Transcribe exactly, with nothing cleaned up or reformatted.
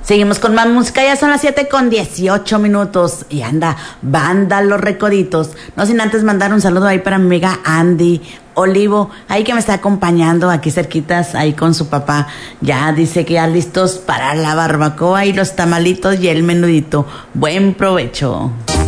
Seguimos con más música, ya son las siete con dieciocho minutos y anda, banda Los Recoditos. No sin antes mandar un saludo ahí para mi amiga Andy Olivo, ahí que me está acompañando aquí cerquitas, ahí con su papá. Ya dice que ya listos para la barbacoa y los tamalitos y el menudito. Buen provecho.